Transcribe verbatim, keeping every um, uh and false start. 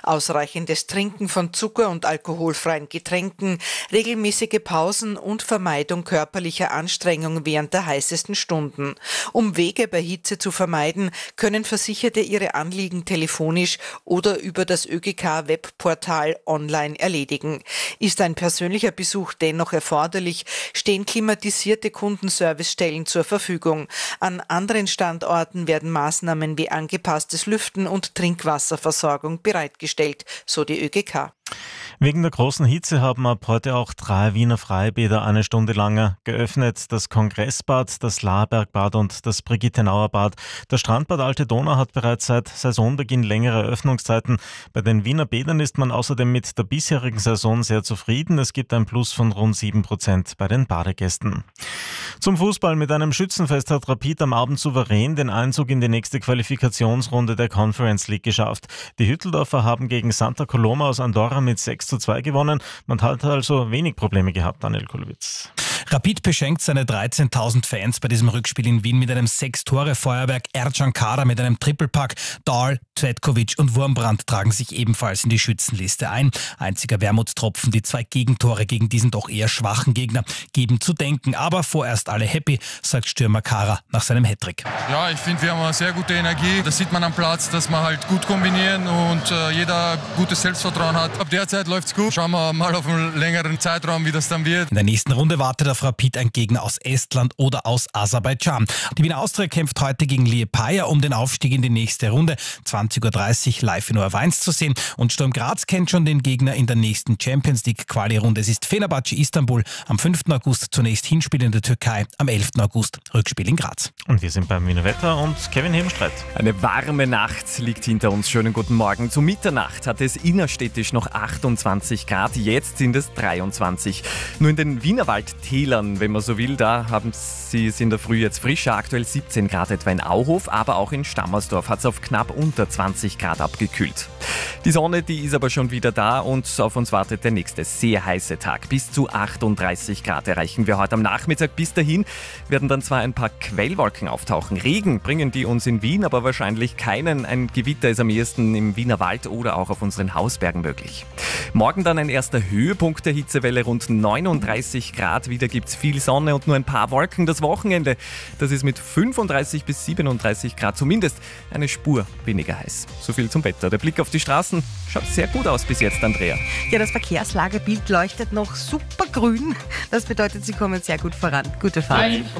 Ausreichendes Trinken von zucker- und alkoholfreien Getränken, regelmäßige Pausen und Vermeidung körperlicher Anstrengung während der heißesten Stunden. Um Wege bei Hitze zu vermeiden, können Versicherte ihre Anliegen telefonisch oder über das ÖGK-Webportal online erledigen. Ist ein persönlicher Besuch dennoch erforderlich, stehen klimatisierte Kundenservicestellen zur Verfügung. An anderen Standorten werden Maßnahmen wie angepasstes Lüften und Trinkwasserversorgung bereitgestellt, so die ÖGK. Wegen der großen Hitze haben ab heute auch drei Wiener Freibäder eine Stunde lang geöffnet. Das Kongressbad, das Lahrbergbad und das Brigittenauer Bad. Das Strandbad Alte Donau hat bereits seit Saisonbeginn längere Öffnungszeiten. Bei den Wiener Bädern ist man außerdem mit der bisherigen Saison sehr zufrieden. Es gibt ein Plus von rund sieben Prozent bei den Badegästen. Zum Fußball: Mit einem Schützenfest hat Rapid am Abend souverän den Einzug in die nächste Qualifikationsrunde der Conference League geschafft. Die Hütteldorfer haben gegen Santa Coloma aus Andorra mit sechs zu zwei gewonnen. Man hat also wenig Probleme gehabt, Daniel Kulowitz. Rapid beschenkt seine dreizehntausend Fans bei diesem Rückspiel in Wien mit einem Sechs-Tore-Feuerwerk. Ercan Kara mit einem Trippelpack. Dahl, Cvetkovic und Wurmbrand tragen sich ebenfalls in die Schützenliste ein. Einziger Wermutstropfen: die zwei Gegentore gegen diesen doch eher schwachen Gegner geben zu denken. Aber vorerst alle happy, sagt Stürmer Kara nach seinem Hattrick. Ja, ich finde, wir haben eine sehr gute Energie. Das sieht man am Platz, dass wir halt gut kombinieren und äh, jeder gutes Selbstvertrauen hat. Ab der Zeit läuft's gut. Schauen wir mal auf einen längeren Zeitraum, wie das dann wird. In der nächsten Runde wartet auf Rapid ein Gegner aus Estland oder aus Aserbaidschan. Die Wiener Austria kämpft heute gegen Liepaja um den Aufstieg in die nächste Runde. zwanzig Uhr dreißig live in O R eins zu sehen. Und Sturm Graz kennt schon den Gegner in der nächsten Champions League Quali-Runde. Es ist Fenerbahce Istanbul am fünften August zunächst Hinspiel in der Türkei, am elften August Rückspiel in Graz. Und wir sind beim Wiener Wetter und Kevin Hebenstreit. Eine warme Nacht liegt hinter uns. Schönen guten Morgen. Zu Mitternacht hatte es innerstädtisch noch achtundzwanzig Grad. Jetzt sind es dreiundzwanzig. Nur in den Wienerwaldtälern, wenn man so will, da haben sie es in der Früh jetzt frischer. Aktuell siebzehn Grad etwa in Auhof, aber auch in Stammersdorf hat es auf knapp unter zwanzig Grad abgekühlt. Die Sonne, die ist aber schon wieder da und auf uns wartet der nächste sehr heiße Tag. Bis zu achtunddreißig Grad erreichen wir heute am Nachmittag. Bis dahin werden dann zwar ein paar Quellwolken auftauchen. Regen bringen die uns in Wien, aber wahrscheinlich keinen. Ein Gewitter ist am ehesten im Wienerwald oder auch auf unseren Hausbergen möglich. Morgen dann ein erster Höhepunkt der Hitzewelle, rund neununddreißig Grad. Wieder gibt es viel Sonne und nur ein paar Wolken. Das Wochenende, das ist mit fünfunddreißig bis siebenunddreißig Grad zumindest eine Spur weniger heiß. So viel zum Wetter. Der Blick auf die Straßen schaut sehr gut aus bis jetzt, Andrea. Ja, das Verkehrslagebild leuchtet noch super grün. Das bedeutet, Sie kommen sehr gut voran. Gute Fahrt.